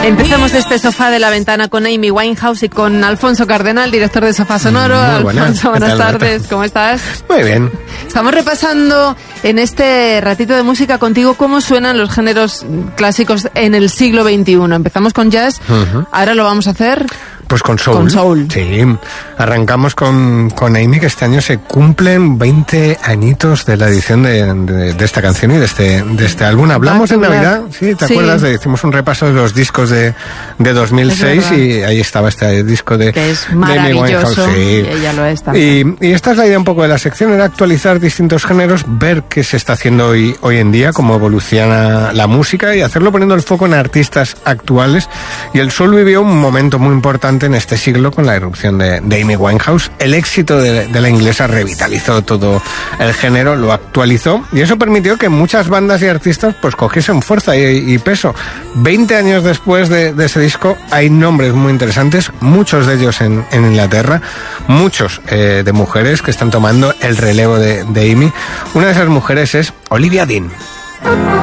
Empezamos este sofá de la ventana con Amy Winehouse y con Alfonso Cardenal, director de Sofá Sonoro. Alfonso, buenas tardes, ¿cómo estás? Muy bien. Estamos repasando en este ratito de música contigo cómo suenan los géneros clásicos en el siglo XXI. Empezamos con jazz, ahora lo vamos a hacer... Pues con soul. Con soul. Sí, arrancamos con Amy, que este año se cumplen 20 añitos de la edición de esta canción y de este álbum. Hablamos en Navidad, ¿sí? ¿Te acuerdas? Hicimos un repaso de los discos de 2006 y ahí estaba este disco de que es maravilloso, sí. Y ella lo es también. Y esta es la idea un poco de la sección, era actualizar distintos géneros, ver qué se está haciendo hoy en día, cómo evoluciona la música y hacerlo poniendo el foco en artistas actuales. Y el soul vivió un momento muy importante en este siglo con la irrupción de Amy Winehouse. El éxito de la inglesa revitalizó todo el género, lo actualizó y eso permitió que muchas bandas y artistas pues cogiesen fuerza y peso. 20 años después de ese disco hay nombres muy interesantes, muchos de ellos en Inglaterra, muchos de mujeres que están tomando el relevo de Amy. Una de esas mujeres es Olivia Dean.